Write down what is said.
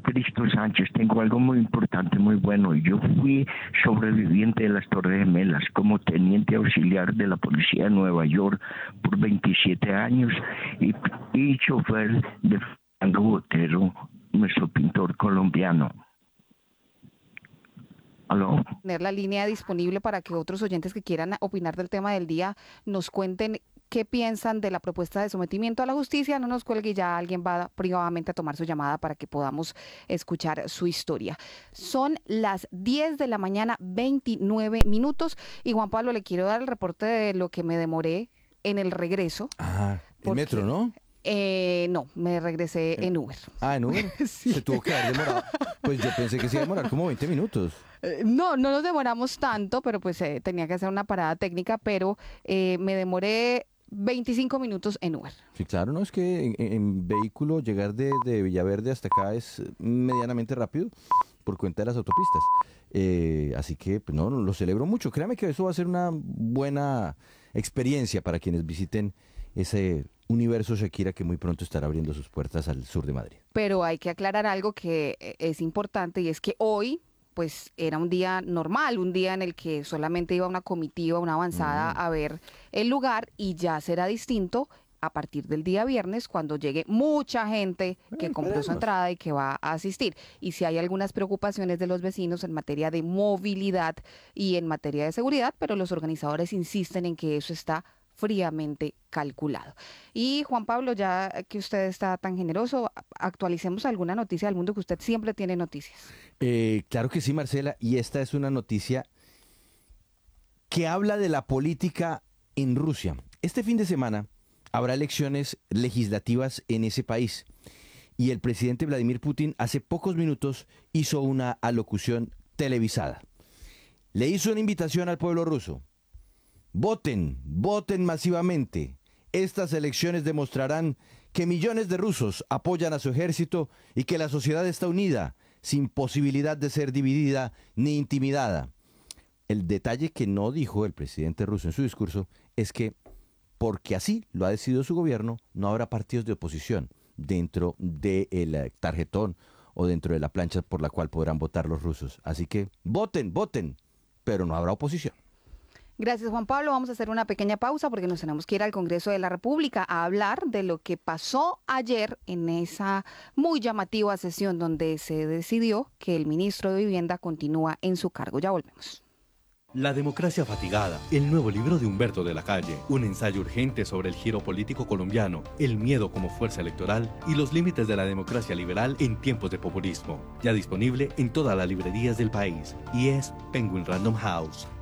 Cristo Sánchez, tengo algo muy importante, muy bueno. Yo fui sobreviviente de las Torres Gemelas como teniente auxiliar de la policía de Nueva York por 27 años y chofer de Fernando Botero, nuestro pintor colombiano. ¿Aló? Tener la línea disponible para que otros oyentes que quieran opinar del tema del día nos cuenten qué piensan de la propuesta de sometimiento a la justicia. No nos cuelgue, ya alguien va privadamente a tomar su llamada para que podamos escuchar su historia. Son las 10 de la mañana, 29 minutos. Y Juan Pablo, le quiero dar el reporte de lo que me demoré en el regreso. El metro, ¿no? No, me regresé en Uber. ¿En Uber? Sí. Se tuvo que haber demorado. Pues yo pensé que se iba a demorar como 20 minutos. No nos demoramos tanto, pero pues tenía que hacer una parada técnica, pero me demoré 25 minutos en Uber. Sí, claro, no, es que en vehículo llegar de Villaverde hasta acá es medianamente rápido por cuenta de las autopistas. Así que, pues, no, lo celebro mucho. Créame que eso va a ser una buena experiencia para quienes visiten ese universo Shakira que muy pronto estará abriendo sus puertas al sur de Madrid. Pero hay que aclarar algo que es importante y es que hoy pues era un día normal, un día en el que solamente iba una comitiva, una avanzada a ver el lugar, y ya será distinto a partir del día viernes, cuando llegue mucha gente que compró su entrada y que va a asistir. Y si hay algunas preocupaciones de los vecinos en materia de movilidad y en materia de seguridad, pero los organizadores insisten en que eso está fríamente calculado. Y Juan Pablo, ya que usted está tan generoso, actualicemos alguna noticia del mundo, que usted siempre tiene noticias. Claro que sí, Marcela, y esta es una noticia que habla de la política en Rusia. Este fin de semana habrá elecciones legislativas en ese país y el presidente Vladimir Putin hace pocos minutos hizo una alocución televisada. Le hizo una invitación al pueblo ruso. Voten, voten masivamente. Estas elecciones demostrarán que millones de rusos apoyan a su ejército y que la sociedad está unida, sin posibilidad de ser dividida ni intimidada. El detalle que no dijo el presidente ruso en su discurso es que, porque así lo ha decidido su gobierno, no habrá partidos de oposición dentro del tarjetón o dentro de la plancha por la cual podrán votar los rusos. Así que voten, voten, pero no habrá oposición. Gracias, Juan Pablo. Vamos a hacer una pequeña pausa porque nos tenemos que ir al Congreso de la República a hablar de lo que pasó ayer en esa muy llamativa sesión donde se decidió que el ministro de Vivienda continúa en su cargo. Ya volvemos. La democracia fatigada, el nuevo libro de Humberto de la Calle, un ensayo urgente sobre el giro político colombiano, el miedo como fuerza electoral y los límites de la democracia liberal en tiempos de populismo. Ya disponible en todas las librerías del país y es Penguin Random House.